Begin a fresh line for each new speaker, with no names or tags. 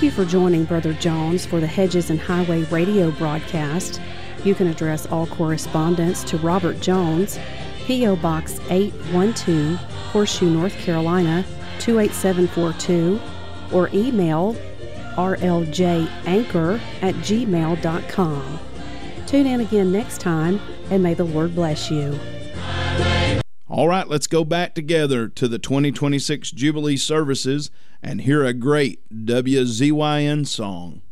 you for joining Brother Jones for the Hedges and Highway radio broadcast. You can address all correspondence to Robert Jones, P.O. Box 812, Horseshoe, North Carolina, 28742, or email rljanchor@gmail.com. Tune in again next time, and may the Lord bless you.
All right, let's go back together to the 2026 Jubilee services and hear a great WZYN song.